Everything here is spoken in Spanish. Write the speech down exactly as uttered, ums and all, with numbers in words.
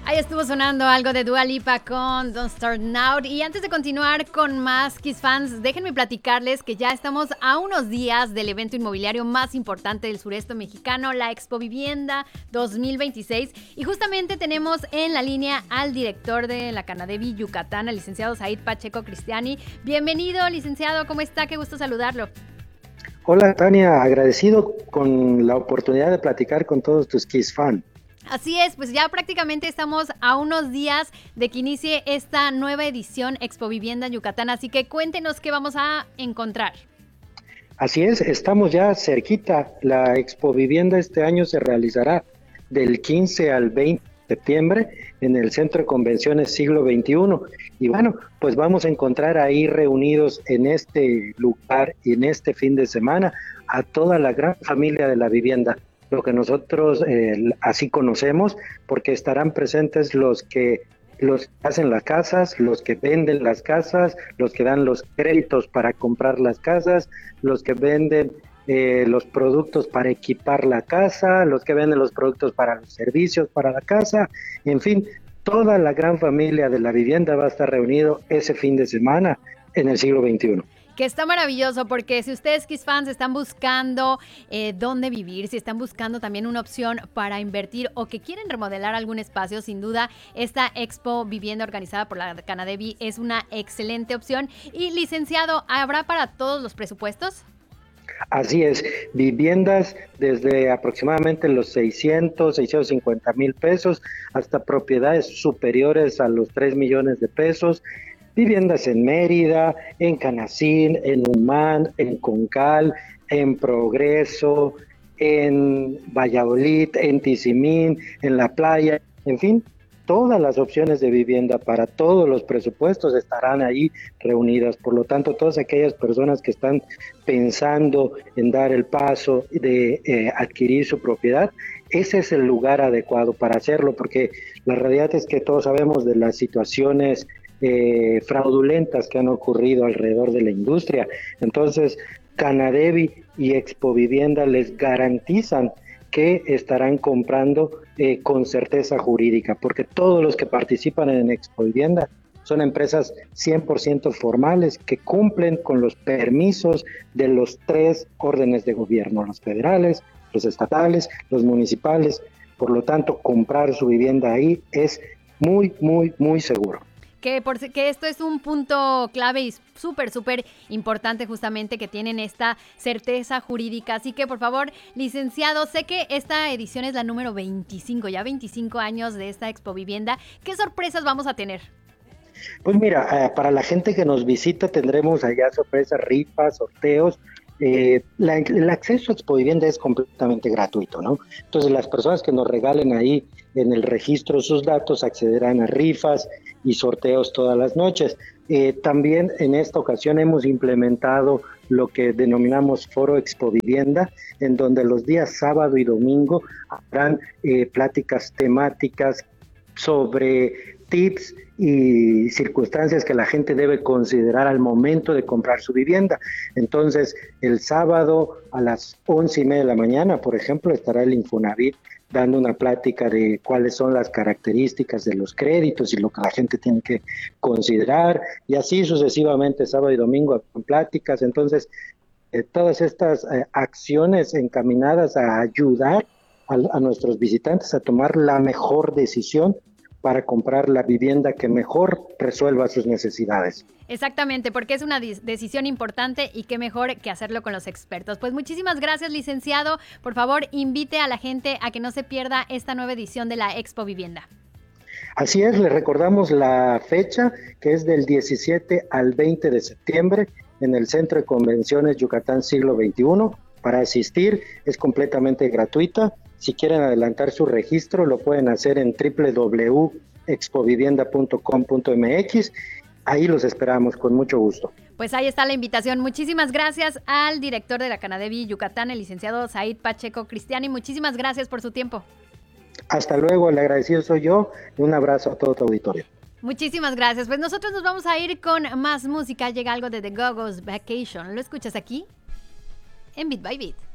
Ahí estuvo sonando algo de Dua Lipa con Don't Start Now. Y antes de continuar con más Kiss Fans, déjenme platicarles que ya estamos a unos días del evento inmobiliario más importante del sureste mexicano, la Expo Vivienda dos mil veintiséis. Y justamente tenemos en la línea al director de la Canadevi Yucatán, el licenciado Said Pacheco Cristiani. Bienvenido, licenciado, ¿cómo está? Qué gusto saludarlo. Hola, Tania, agradecido con la oportunidad de platicar con todos tus Kiss Fans. Así es, pues ya prácticamente estamos a unos días de que inicie esta nueva edición Expo Vivienda Yucatán, así que cuéntenos qué vamos a encontrar. Así es, estamos ya cerquita. La Expo Vivienda este año se realizará del quince al veinte de septiembre en el Centro de Convenciones Siglo veintiuno. Y bueno, pues vamos a encontrar ahí reunidos en este lugar y en este fin de semana a toda la gran familia de la vivienda, lo que nosotros eh, así conocemos, porque estarán presentes los que los que hacen las casas, los que venden las casas, los que dan los créditos para comprar las casas, los que venden eh, los productos para equipar la casa, los que venden los productos para los servicios para la casa, en fin, toda la gran familia de la vivienda va a estar reunido ese fin de semana en el siglo veintiuno. Que está maravilloso, porque si ustedes, Kiss Fans, están buscando eh, dónde vivir, si están buscando también una opción para invertir o que quieren remodelar algún espacio, sin duda esta Expo Vivienda organizada por la Canadevi es una excelente opción. Y licenciado, ¿habrá para todos los presupuestos? Así es, viviendas desde aproximadamente los seiscientos, seiscientos cincuenta mil pesos hasta propiedades superiores a los tres millones de pesos. Viviendas en Mérida, en Canacín, en Humán, en Concal, en Progreso, en Valladolid, en Tizimín, en La Playa, en fin, todas las opciones de vivienda para todos los presupuestos estarán ahí reunidas. Por lo tanto, todas aquellas personas que están pensando en dar el paso de eh, adquirir su propiedad, ese es el lugar adecuado para hacerlo, porque la realidad es que todos sabemos de las situaciones Eh, fraudulentas que han ocurrido alrededor de la industria. Entonces, Canadevi y Expo Vivienda les garantizan que estarán comprando eh, con certeza jurídica, porque todos los que participan en Expo Vivienda son empresas cien por ciento formales que cumplen con los permisos de los tres órdenes de gobierno, los federales, los estatales, los municipales. Por lo tanto, comprar su vivienda ahí es muy, muy, muy seguro. Que, por, que esto es un punto clave y súper, súper importante justamente, que tienen esta certeza jurídica. Así que, por favor, licenciado, sé que esta edición es la número veinticinco, ya veinticinco años de esta Expo Vivienda. ¿Qué sorpresas vamos a tener? Pues mira, eh, para la gente que nos visita tendremos allá sorpresas, rifas, sorteos. Eh, la, el acceso a Expo Vivienda es completamente gratuito, ¿no? Entonces las personas que nos regalen ahí en el registro sus datos accederán a rifas y sorteos todas las noches. Eh, también en esta ocasión hemos implementado lo que denominamos Foro Expo Vivienda, en donde los días sábado y domingo habrán eh, pláticas temáticas sobre tips y circunstancias que la gente debe considerar al momento de comprar su vivienda. Entonces, el sábado a las once y media de la mañana, por ejemplo, estará el Infonavit dando una plática de cuáles son las características de los créditos y lo que la gente tiene que considerar, y así sucesivamente, sábado y domingo con pláticas. Entonces, eh, todas estas eh, acciones encaminadas a ayudar a, a nuestros visitantes a tomar la mejor decisión para comprar la vivienda que mejor resuelva sus necesidades. Exactamente, porque es una decisión importante y qué mejor que hacerlo con los expertos. Pues muchísimas gracias, licenciado. Por favor, invite a la gente a que no se pierda esta nueva edición de la Expo Vivienda. Así es, les recordamos la fecha, que es del diecisiete al veinte de septiembre en el Centro de Convenciones Yucatán Siglo veintiuno. Para asistir es completamente gratuita. Si quieren adelantar su registro, lo pueden hacer en doble u doble u doble u punto expovivienda punto com punto m x. Ahí los esperamos con mucho gusto. Pues ahí está la invitación. Muchísimas gracias al director de la Canadevi Yucatán, el licenciado Said Pacheco Cristiani. Muchísimas gracias por su tiempo. Hasta luego, el agradecido soy yo. Un abrazo a todo tu auditorio. Muchísimas gracias. Pues nosotros nos vamos a ir con más música. Llega algo de The Go-Go's Vacation. ¿Lo escuchas aquí? En Beat by Beat.